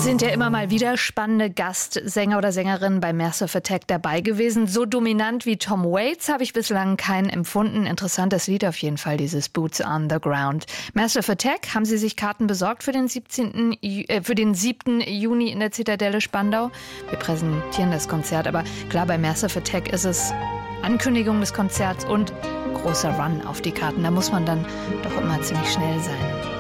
Sind ja immer mal wieder spannende Gastsänger oder Sängerinnen bei Massive Attack dabei gewesen. So dominant wie Tom Waits habe ich bislang keinen empfunden. Interessantes Lied auf jeden Fall, dieses Boots on the Ground. Massive Attack, haben Sie sich Karten besorgt für den 7. Juni in der Zitadelle Spandau? Wir präsentieren das Konzert, aber klar, bei Massive Attack ist es Ankündigung des Konzerts und großer Run auf die Karten. Da muss man dann doch immer ziemlich schnell sein.